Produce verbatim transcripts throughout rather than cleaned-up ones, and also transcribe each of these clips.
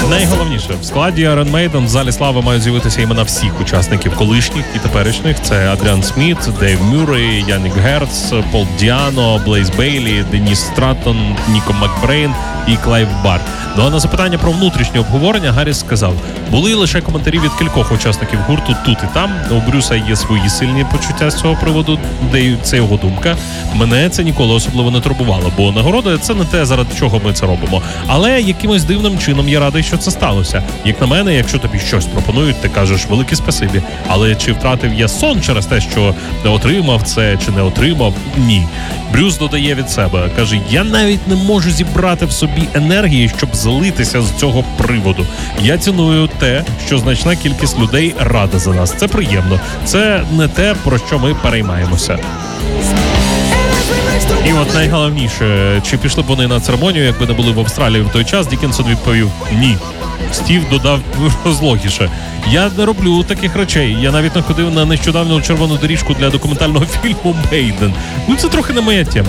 Найголовніше, в складі Iron Maiden в Залі Слави мають з'явитися імена всіх учасників колишніх і теперішніх. Це Адріан Сміт, Дейв Мюррей, Янник Герц, Пол Діано, Блейз Бейлі, Деніс Страттон, Ніко Макбрейн і Клайв Бар. Ну а на запитання про внутрішнє обговорення Гарріс сказав: були лише коментарі від кількох учасників гурту тут і там. У Брюса є свої сильні почуття з цього приводу, де це його думка. Мене це ніколи особливо не турбувало, бо нагорода – це не те, заради чого ми це робимо. Але якимось дивним чином я радий, що це сталося. Як на мене, якщо тобі щось пропонують, ти кажеш велике спасибі. Але чи втратив я сон через те, що не отримав це чи не отримав? Ні. Брюс додає від себе. Каже, я навіть не можу зібрати в собі енергії, щоб злитися з цього приводу. Я ціную те, що значна кількість людей рада за нас. Це приємно. Це не те, про що ми переймаємося. І от найголовніше, чи пішли б вони на церемонію, якби не були в Австралії в той час, Діккенсон відповів ні. Стів додав розлогіше. Я не роблю таких речей. Я навіть не ходив на нещодавну червону доріжку для документального фільму «Мейден». Ну це трохи не моя тема.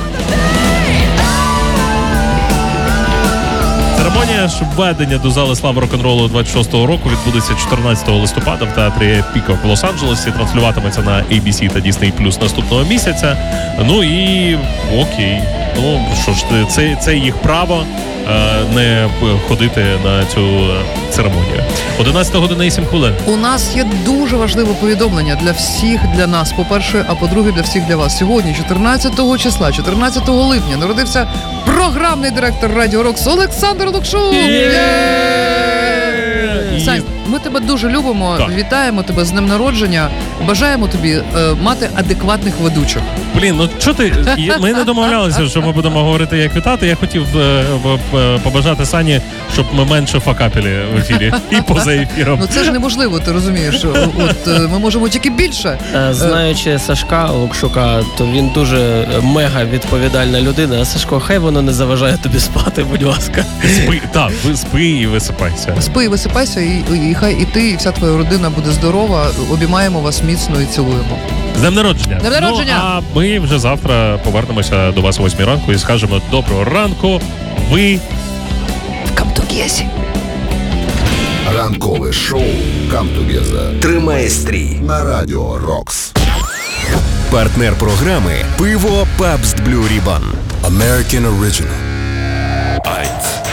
Церемонія ж введення до Зали Слави рок-н-ролу двадцять шостого року відбудеться чотирнадцятого листопада в театрі Пікок в Лос-Анджелесі. Транслюватиметься на ей бі сі та Disney Plus наступного місяця. Ну і окей. Ну що ж, це, це їх право не ходити на цю церемонію. одинадцята година і сім хвилин. У нас є дуже важливе повідомлення для всіх, для нас, по-перше, а по-друге, для всіх для вас. Сьогодні, чотирнадцятого числа, чотирнадцятого липня, народився програмний директор Радіо Рокс Олександр Лукшун. Сань, ми тебе дуже любимо, так. Вітаємо тебе з днем народження, бажаємо тобі е, мати адекватних ведучих. Блін, ну що ти, ми не домовлялися, що ми будемо говорити, як вітати. Я хотів е, е, побажати Сані, щоб ми менше факапили в ефірі і поза ефіром. Ну це ж неможливо, ти розумієш. От е, ми можемо тільки більше. Знаючи Сашка Лукшука, то він дуже мега відповідальна людина. А Сашко, хай воно не заважає тобі спати, будь ласка. Спи, так, ви спи і висипайся. Спи і висипайся, і, і хай і ти, і вся твоя родина буде здорова. Обіймаємо вас міцно і цілуємо. З днем народження! З днем народження! Ну, а ми вже завтра повернемося до вас о восьмій ранку і скажемо доброго ранку. Ви... Come together. Ранкове шоу Come Together тримає стрій на Радіо Рокс. Партнер програми «Пиво Pabst Blue Ribbon». American Original. Айц.